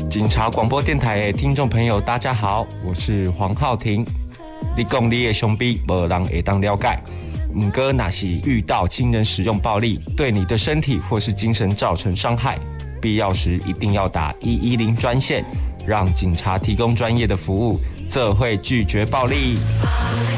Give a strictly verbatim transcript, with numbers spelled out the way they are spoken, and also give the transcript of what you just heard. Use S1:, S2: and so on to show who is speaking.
S1: 警察广播电台的听众朋友，大家好，我是黄浩庭。你讲你的兄弟，没人会当了解。唔过，若是遇到亲人使用暴力，对你的身体或是精神造成伤害，必要时一定要打一一零专线，让警察提供专业的服务，这会拒绝暴力。